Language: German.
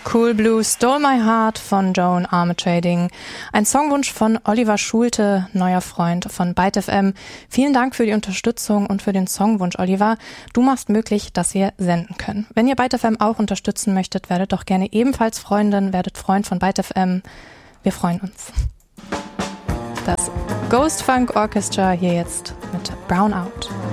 Cool Blue Stole My Heart von Joan Armatrading. Ein Songwunsch von Oliver Schulte, neuer Freund von Byte FM. Vielen Dank für die Unterstützung und für den Songwunsch, Oliver. Du machst möglich, dass wir senden können. Wenn ihr Byte FM auch unterstützen möchtet, werdet doch gerne ebenfalls Freundin, werdet Freund von Byte FM. Wir freuen uns. Das Ghost Funk Orchestra hier jetzt mit Brown Out.